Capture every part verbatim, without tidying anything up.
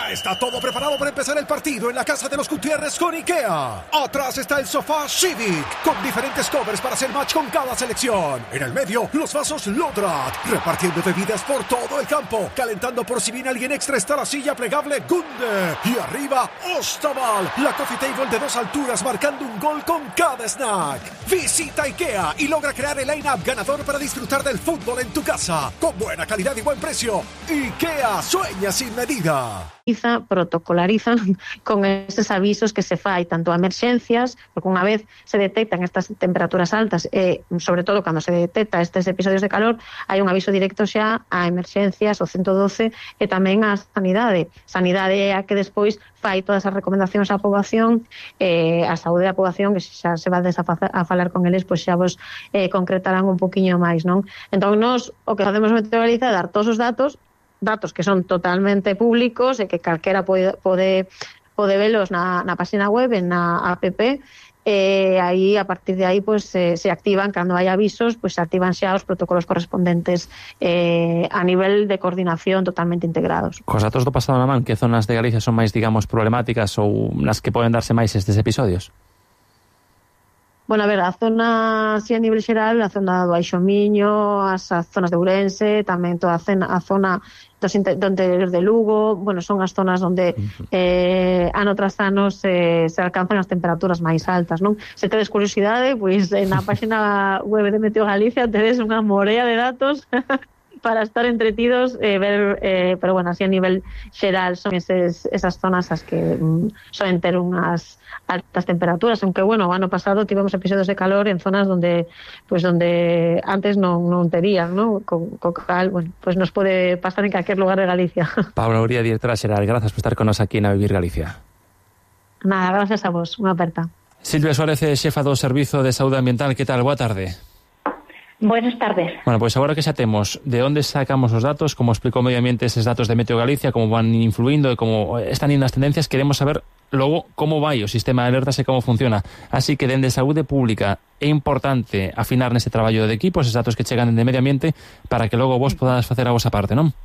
Ya está todo preparado para empezar el partido en la casa de los Gutiérrez con IKEA. Atrás está el sofá Civic, con diferentes covers para hacer match con cada selección. En el medio, los vasos Lodrat, repartiendo bebidas por todo el campo. Calentando por si viene alguien extra está la silla plegable Gunde. Y arriba, Ostaval, la coffee table de dos alturas marcando un gol con cada snack. Visita IKEA y logra crear el line-up ganador para disfrutar del fútbol en tu casa. Con buena calidad y buen precio. IKEA, sueña sin medida. Protocolarizan con estos avisos que se fai tanto a emerxencias, porque unha vez se detectan estas temperaturas altas e, sobre todo, cando se detecta estes episodios de calor, hai un aviso directo xa a emerxencias, o ciento doce, e tamén a sanidade. Sanidade é a que despois fai todas as recomendacións á poboación, eh, a saúde da poboación, que xa se va a falar con eles, pois xa vos eh, concretarán un poquinho máis, non? Entón, nós o que facemos Meteo Galicia é dar todos os datos, datos que son totalmente públicos e que calquera pode, pode, pode velos na, na página web, na app, e aí, a partir de aí, pues, se, se activan, cando hai avisos, pues, se activan xa os protocolos correspondentes eh, a nivel de coordinación totalmente integrados. Cos datos do pasado na man, que zonas de Galicia son máis, digamos, problemáticas ou nas que poden darse máis estes episodios? Bueno, a ver, a zona, así a nivel xeral, a zona do Aixomiño, as, as zonas de Ourense, tamén toda a, cena, a zona dos do interior de Lugo, bueno, son as zonas onde eh, ano tras ano se, se alcanzan as temperaturas máis altas, non? Se tedes curiosidade, pois na página web de Meteo Galicia tedes unha morea de datos para estar entretidos e eh, ver, eh, pero bueno, así a nivel xeral son eses, esas zonas as que mm, soen ter unhas altas temperaturas, aunque bueno, o ano pasado tivemos episodios de calor en zonas donde pues donde antes non, non terían, ¿no? Co, co cal, bueno, pues nos pode pasar en calquer lugar de Galicia. Paula Uría, directora xeral, grazas por estar con nos aquí na Vivir Galicia. Nada, gracias a vos, unha aperta. Silvia Suárez, xefa do Servizo de Saúde Ambiental, que tal? Boa tarde. Buenas tardes. Bueno, pois pues agora que xa temos de onde sacamos os datos, como explicou o Medio Ambiente eses datos de Meteo Galicia, como van influindo e como están indo as tendencias, queremos saber logo como vai o sistema de alertas e como funciona. Así que dende Saúde Pública é importante afinar neste traballo de equipo, eses datos que chegan dende Medio Ambiente, para que logo vos podades facer a vosa parte, non?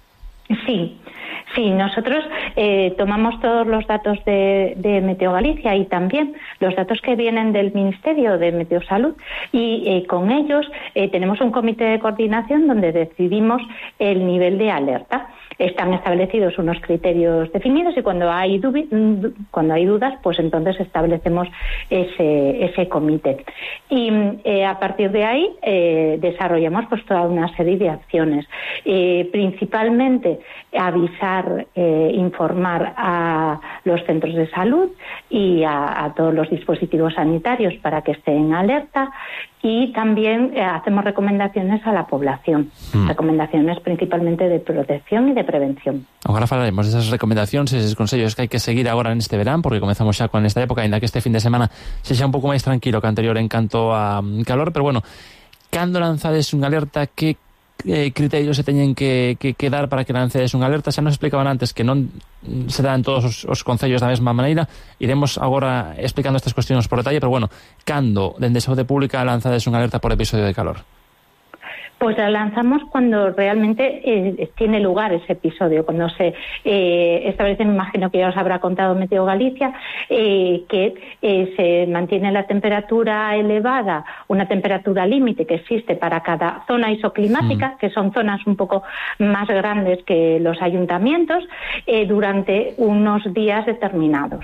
Sí. Sí, nosotros eh, tomamos todos los datos de, de Meteo Galicia y también los datos que vienen del Ministerio de Meteosalud y eh, con ellos eh, tenemos un comité de coordinación donde decidimos el nivel de alerta. Están establecidos unos criterios definidos y cuando hay dubi- cuando hay dudas, pues entonces establecemos ese, ese comité. Y eh, a partir de ahí eh, desarrollamos pues toda una serie de acciones. Eh, principalmente avisar, eh, informar a los centros de salud y a, a todos los dispositivos sanitarios para que estén en alerta y también eh, hacemos recomendaciones a la población, mm. recomendaciones principalmente de protección y de prevención. Agora falaremos desas recomendacións e eses consellos que hai que seguir agora neste verán, porque comezamos xa con esta época, ainda que este fin de semana sexa un pouco máis tranquilo que anterior en canto a calor, pero bueno, cando lanzades unha alerta, que eh, criterios se teñen que, que, que dar para que lancedes unha alerta? Xa nos explicaban antes que non se dan todos os, os concellos da mesma maneira. Iremos agora explicando estas cuestións por detalle, pero bueno, cando dende Saúde Pública lanzades unha alerta por episodio de calor? Pues la lanzamos cuando realmente eh, tiene lugar ese episodio, cuando se eh, establece, me imagino que ya os habrá contado Meteo Galicia, eh, que eh, se mantiene la temperatura elevada, una temperatura límite que existe para cada zona isoclimática, mm. que son zonas un poco más grandes que los ayuntamientos, eh, durante unos días determinados.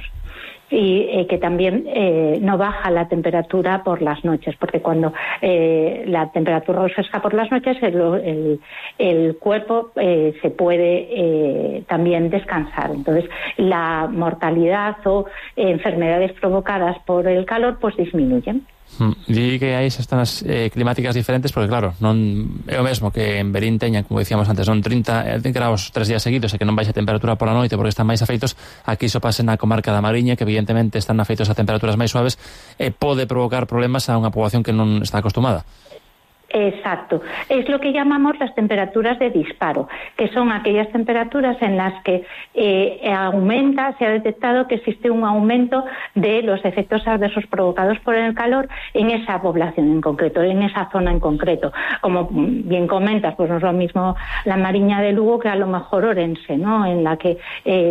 Y eh, que también eh, no baja la temperatura por las noches, porque cuando eh, la temperatura refresca por las noches, el, el, el cuerpo eh, se puede eh, también descansar. Entonces, la mortalidad o eh, enfermedades provocadas por el calor pues disminuyen. Di que hai esas zonas eh, climáticas diferentes, porque claro, non é o mesmo que en Verín teña, como dicíamos antes, son trinta graus tres días seguidos e que non baixa a temperatura pola noite porque están máis afeitos. Aquí iso pasa na comarca da Mariña, que evidentemente están afeitos a temperaturas máis suaves e pode provocar problemas a unha poboación que non está acostumada. Exacto. Es lo que llamamos las temperaturas de disparo, que son aquellas temperaturas en las que eh, aumenta, se ha detectado que existe un aumento de los efectos adversos provocados por el calor en esa población en concreto, en esa zona en concreto. Como bien comentas, pues no es lo mismo la Mariña de Lugo que a lo mejor Orense, ¿no? En la que eh,